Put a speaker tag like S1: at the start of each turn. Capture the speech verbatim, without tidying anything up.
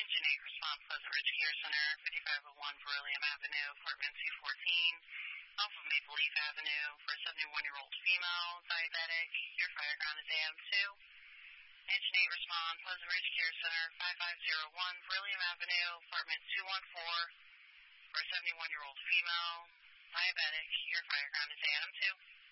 S1: Engine eight, respond Pleasant Ridge Care Center, fifty-five oh one Beryllium Avenue, apartment two fourteen, off of Maple Leaf Avenue, for a seventy-one-year-old female, diabetic. Your fire ground is A M two. Engine eight, respond Pleasant Ridge Care Center, fifty-five oh one Beryllium Avenue, apartment two one four, for a seventy-one-year-old female, diabetic. Your fire ground is A M two.